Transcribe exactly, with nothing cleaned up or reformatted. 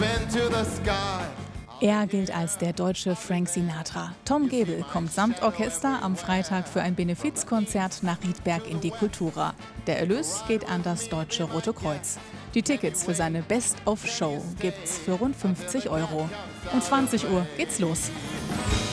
into the sky. Er gilt als der deutsche Frank Sinatra. Tom Gebel kommt samt Orchester am Freitag für ein Benefizkonzert nach Riedberg in die Kultura. Der Erlös geht an das Deutsche Rote Kreuz. Die Tickets für seine Best-of-Show gibt's für rund fünfzig Euro. Um zwanzig Uhr geht's los.